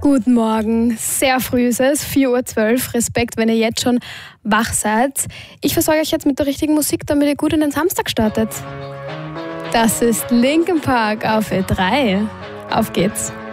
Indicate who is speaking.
Speaker 1: Guten Morgen, sehr früh ist es, 4:12 Uhr. Respekt, wenn ihr jetzt schon wach seid. Ich versorge euch jetzt mit der richtigen Musik, damit ihr gut in den Samstag startet. Das ist Linkin Park auf E3. Auf geht's.